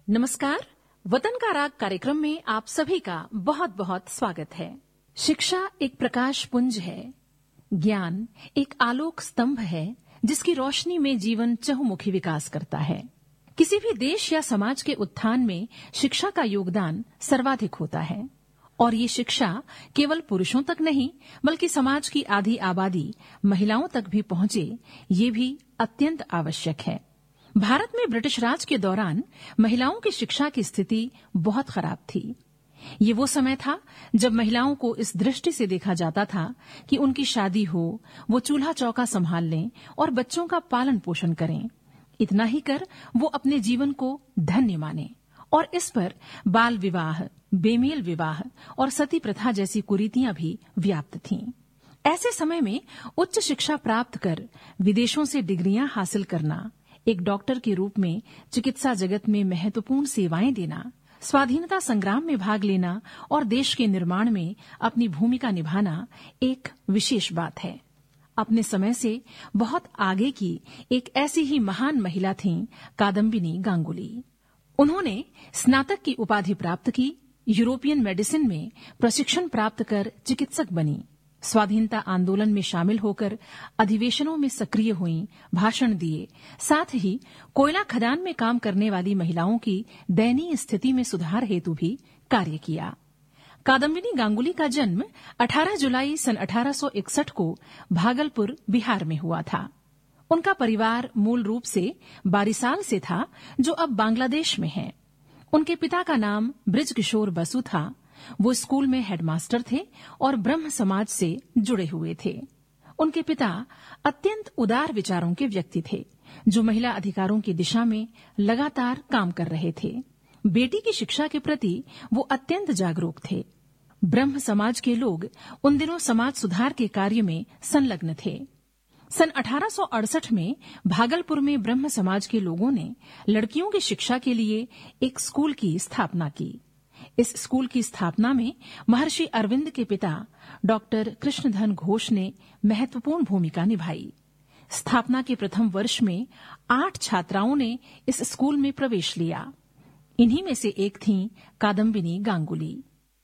नमस्कार। वतन का राग कार्यक्रम में आप सभी का बहुत बहुत स्वागत है। शिक्षा एक प्रकाश पुंज है, ज्ञान एक आलोक स्तंभ है जिसकी रोशनी में जीवन चहुमुखी विकास करता है। किसी भी देश या समाज के उत्थान में शिक्षा का योगदान सर्वाधिक होता है और ये शिक्षा केवल पुरुषों तक नहीं बल्कि समाज की आधी आबादी महिलाओं तक भी पहुंचे, ये भी अत्यंत आवश्यक है। भारत में ब्रिटिश राज के दौरान महिलाओं की शिक्षा की स्थिति बहुत खराब थी। ये वो समय था जब महिलाओं को इस दृष्टि से देखा जाता था कि उनकी शादी हो, वो चूल्हा चौका संभाल लें और बच्चों का पालन पोषण करें। इतना ही कर वो अपने जीवन को धन्य माने और इस पर बाल विवाह, बेमेल विवाह और सती प्रथा जैसी कुरीतियां भी व्याप्त थीं। ऐसे समय में उच्च शिक्षा प्राप्त कर विदेशों से डिग्रियां हासिल करना, एक डॉक्टर के रूप में चिकित्सा जगत में महत्वपूर्ण सेवाएं देना, स्वाधीनता संग्राम में भाग लेना और देश के निर्माण में अपनी भूमिका निभाना एक विशेष बात है। अपने समय से बहुत आगे की एक ऐसी ही महान महिला थीं कादम्बिनी गांगुली। उन्होंने स्नातक की उपाधि प्राप्त की, यूरोपियन मेडिसिन में प्रशिक्षण प्राप्त कर चिकित्सक बनी, स्वाधीनता आंदोलन में शामिल होकर अधिवेशनों में सक्रिय हुईं, भाषण दिए, साथ ही कोयला खदान में काम करने वाली महिलाओं की दयनीय स्थिति में सुधार हेतु भी कार्य किया। कादम्बिनी गांगुली का जन्म 18 जुलाई सन 1861 को भागलपुर, बिहार में हुआ था। उनका परिवार मूल रूप से बारिसाल से था, जो अब बांग्लादेश में है। उनके पिता का नाम बृजकिशोर बसु था। वो स्कूल में हेडमास्टर थे और ब्रह्म समाज से जुड़े हुए थे। उनके पिता अत्यंत उदार विचारों के व्यक्ति थे, जो महिला अधिकारों की दिशा में लगातार काम कर रहे थे। बेटी की शिक्षा के प्रति वो अत्यंत जागरूक थे। ब्रह्म समाज के लोग उन दिनों समाज सुधार के कार्य में संलग्न थे। सन 1868 में भागलपुर में ब्रह्म समाज के लोगों ने लड़कियों की शिक्षा के लिए एक स्कूल की स्थापना की। इस स्कूल की स्थापना में महर्षि अरविंद के पिता डॉक्टर कृष्णधन घोष ने महत्वपूर्ण भूमिका निभाई। स्थापना के प्रथम वर्ष में 8 छात्राओं ने इस स्कूल में प्रवेश लिया। इन्हीं में से एक थीं कादम्बिनी गांगुली।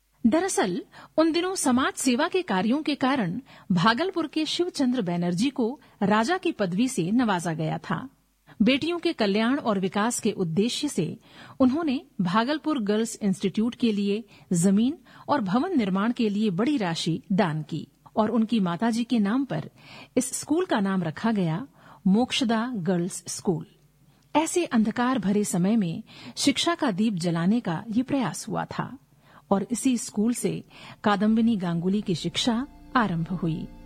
दरअसल उन दिनों समाज सेवा के कार्यों के कारण भागलपुर के शिवचंद्र बैनर्जी को राजा की पदवी से नवाजा गया था। बेटियों के कल्याण और विकास के उद्देश्य से उन्होंने भागलपुर गर्ल्स इंस्टीट्यूट के लिए जमीन और भवन निर्माण के लिए बड़ी राशि दान की और उनकी माताजी के नाम पर इस स्कूल का नाम रखा गया मोक्षदा गर्ल्स स्कूल। ऐसे अंधकार भरे समय में शिक्षा का दीप जलाने का ये प्रयास हुआ था और इसी स्कूल से कादम्बिनी गांगुली की शिक्षा आरंभ हुई।